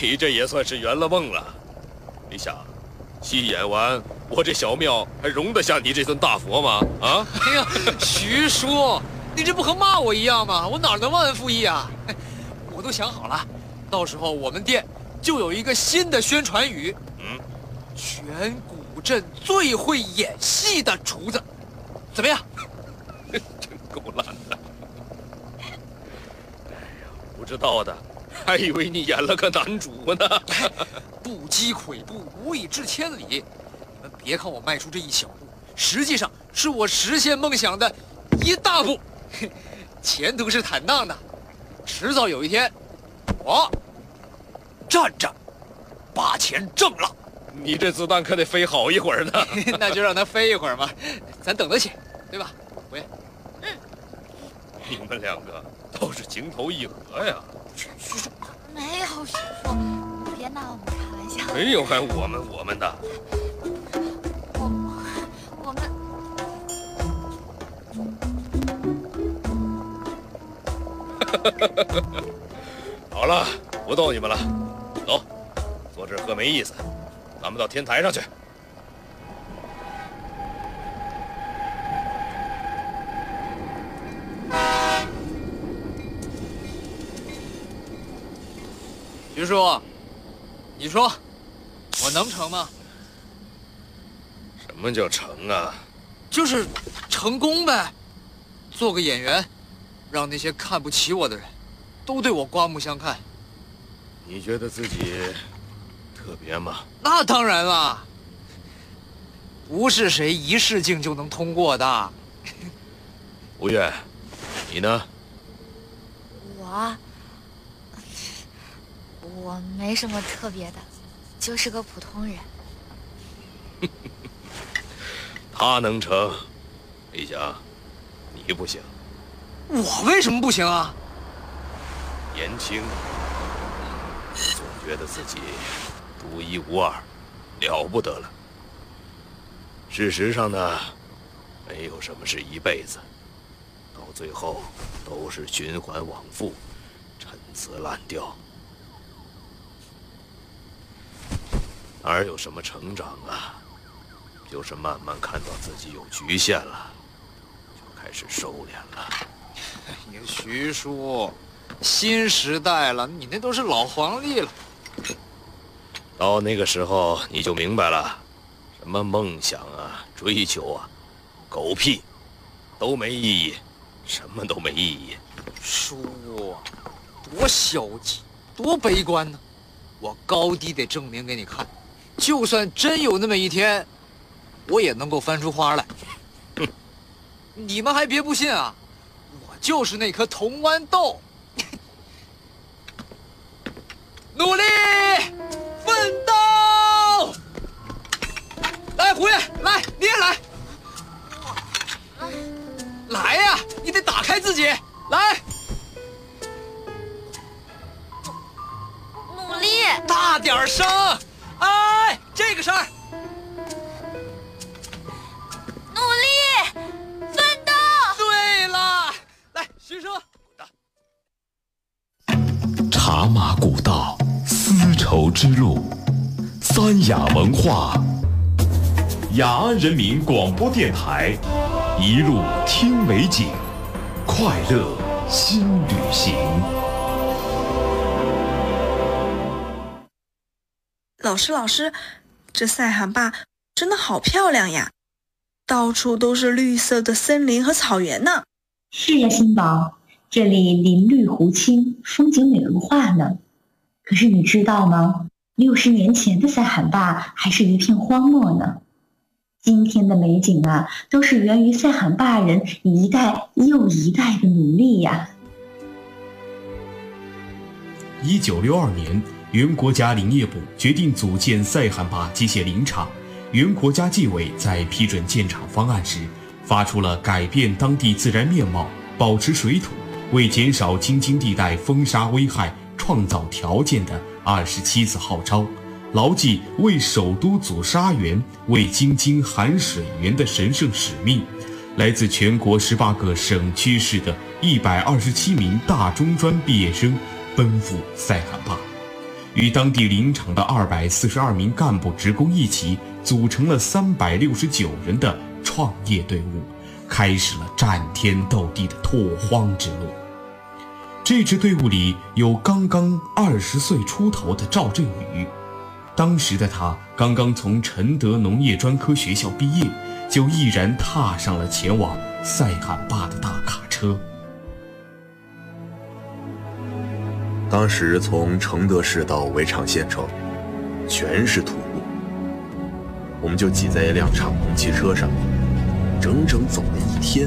你这也算是圆了梦了。你想，戏演完，我这小庙还容得下你这尊大佛吗？啊！ 哎呀，徐叔，你这不和骂我一样吗？我哪能忘恩负义啊？我都想好了，到时候我们店就有一个新的宣传语，全古镇最会演戏的厨子，怎么样？ 真够烂的！哎呀，不知道的，还以为你演了个男主呢。 不积跬步，无以至千里。你们别看我迈出这一小步，实际上是我实现梦想的一大步，前途是坦荡的。迟早有一天，我站着把钱挣了。 你这子弹可得飞好一会儿呢。 那就让它飞一会儿嘛，咱等得起，对吧，五爷？ 你们两个倒是情投意合呀。 徐叔，没有徐叔，别拿我们开玩笑。 没有还我们的。 我们。 好了，不逗你们了，走，坐这儿喝没意思，咱们到天台上去。 徐叔，你说我能成吗？ 什么叫成啊？ 就是成功呗，做个演员，让那些看不起我的人都对我刮目相看。 你觉得自己特别吗？ 那当然了，不是谁一试镜就能通过的。 吴越，你呢？ 我没什么特别的，就是个普通人。 他能成，李想，你不行。 我为什么不行啊？ 年轻，总觉得自己独一无二，了不得了。事实上呢，没有什么是一辈子，到最后都是循环往复，陈词滥调。哪有什么成长啊？就是慢慢看到自己有局限了，就开始收敛了。 哎呀，徐叔，新时代了，你那都是老黄历了。 到那个时候你就明白了，什么梦想啊、追求啊，狗屁，都没意义，什么都没意义。 叔，多消极，多悲观呢！我高低得证明给你看。就算真有那么一天，我也能够翻出花来。你们还别不信啊，我就是那颗铜豌豆。努力奋斗！来，胡爷，来，你也来。来呀，你得打开自己，来。 努力， 大点声！哎，这个声儿。 努力，奋斗。 对了，来，徐叔， 茶马古道，丝绸之路，三雅文化，雅安人民广播电台，一路听美景，快乐新旅行。 老师，这塞罕坝真的好漂亮呀，到处都是绿色的森林和草原呢。 是呀，新宝，这里林绿湖青，风景美如画呢。可是你知道吗？60年前的塞罕坝还是一片荒漠呢。今天的美景啊，都是源于塞罕坝人一代又一代的努力呀。 1962年，原国家林业部决定组建塞罕坝机械林场。原国家纪委在批准建厂方案时，发出了改变当地自然面貌、保持水土、为减少京津地带风沙危害创造条件的27字号召，牢记为首都阻沙源、为京津含水源的神圣使命。来自全国18个省区市的127名大中专毕业生奔赴塞罕坝。 与当地林场的242名干部职工一起组成了369人的创业队伍，开始了战天斗地的拓荒之路。这支队伍里有刚刚20岁出头的赵振宇，当时的他刚刚从承德农业专科学校毕业，就毅然踏上了前往塞罕坝的大卡车。 当时从承德市到围场县城，全是土路，我们就挤在一辆敞篷汽车上，整整走了1天。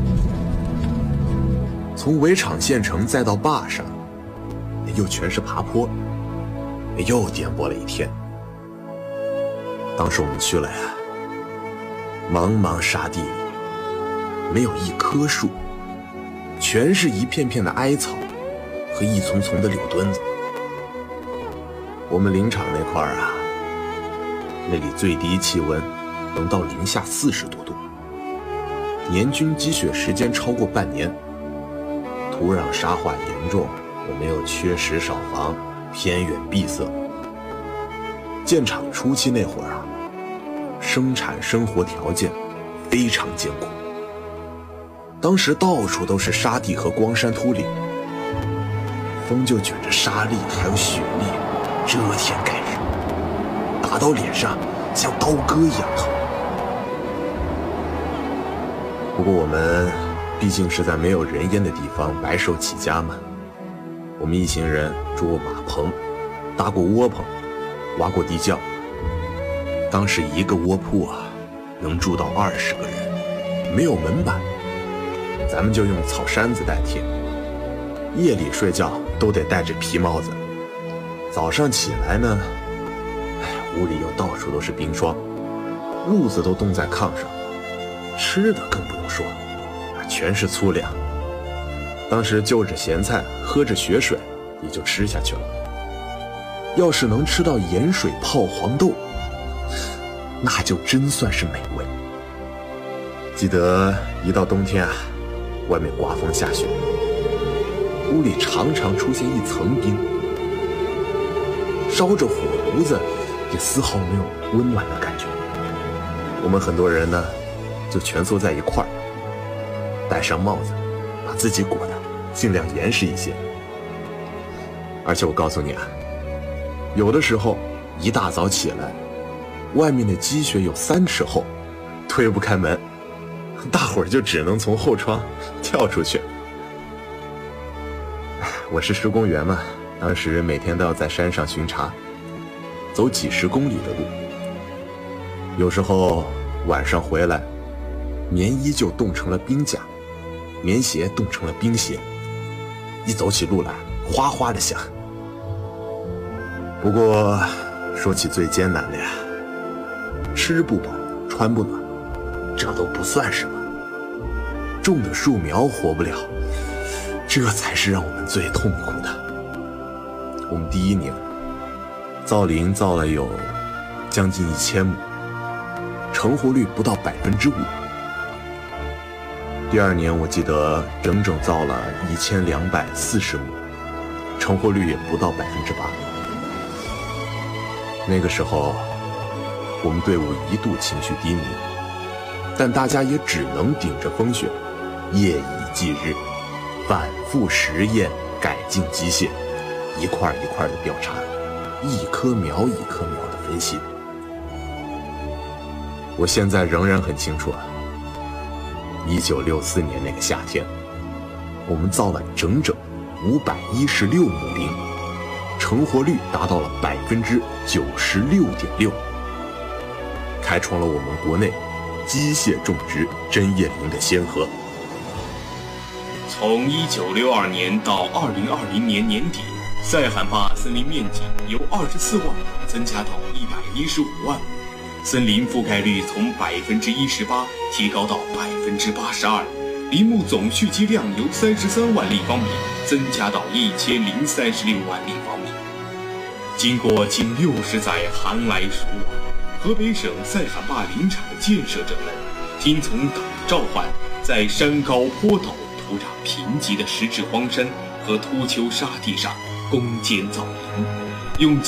从围场县城再到坝上，又全是爬坡，又颠簸了1天。当时我们去了呀，茫茫沙地里，没有一棵树，全是一片片的艾草和一丛丛的柳墩子。我们林场那块儿啊，那里最低气温能到零下40多度，年均积雪时间超过半年，土壤沙化严重，我们又缺实少房，偏远闭塞。建厂初期那会儿啊，生产生活条件非常艰苦，当时到处都是沙地和光山秃岭，风就卷着沙粒还有雪粒，遮天盖日，打到脸上像刀割一样疼。不过我们毕竟是在没有人烟的地方白手起家嘛，我们一行人住过马棚，搭过窝棚，挖过地窖。当时一个窝铺啊，能住到20个人，没有门板，咱们就用草山子代替。夜里睡觉都得戴着皮帽子，早上起来呢，屋里又到处都是冰霜，褥子都冻在炕上，吃的更不用说，全是粗粮。当时就着咸菜，喝着雪水，也就吃下去了。要是能吃到盐水泡黄豆，那就真算是美味。记得一到冬天啊，外面刮风下雪，屋里常常出现一层冰，烧着火炉子也丝毫没有温暖的感觉。我们很多人呢，就蜷缩在一块儿，戴上帽子，把自己裹得尽量严实一些。而且我告诉你啊，有的时候一大早起来，外面的积雪有3尺厚，推不开门，大伙儿就只能从后窗跳出去。我是施工员嘛，当时每天都要在山上巡查，走几10公里的路。有时候晚上回来，棉衣就冻成了冰甲，棉鞋冻成了冰鞋，一走起路来哗哗的响。不过说起最艰难的呀，吃不饱穿不暖，这都不算什么，种的树苗活不了，这才是让我们最痛苦的。我们第1年造林造了有将近1000亩，成活率不到5%。第2年我记得整整造了1240亩，成活率也不到8%。那个时候我们队伍一度情绪低迷，但大家也只能顶着风雪，夜以继日，反复实验改进机械，一块一块的调查，一棵苗一棵苗的分析。我现在仍然很清楚啊，1964年那个夏天，我们造了整整516亩林，成活率达到了96.6%，开创了我们国内机械种植针叶林的先河。 从1962年到2020年年底，塞罕坝森林面积由24万亩增加到115万亩，森林覆盖率从18%提高到82%，林木总蓄积量由33万立方米增加到1036万立方米。经过近60载寒来暑往，河北省塞罕坝林场的建设者们听从党的召唤，在山高坡陡、土壤贫瘠的石质荒山和秃丘沙地上攻坚造林， 用